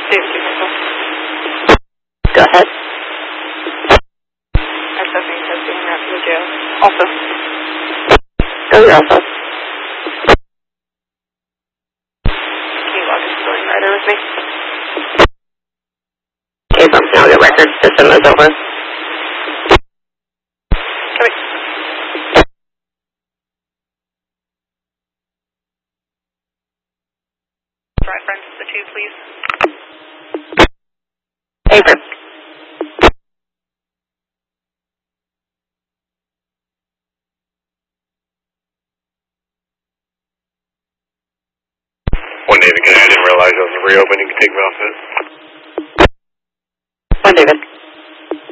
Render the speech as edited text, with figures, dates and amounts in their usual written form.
Go ahead. Accessing testing route to the jail. Also. Go your Alpha. Can you log into going rider with me? Okay, bump now the record system is over. Coming. Drive friends to the 2, please. Paper. One day again, I didn't realize I was reopening. You can take me off it.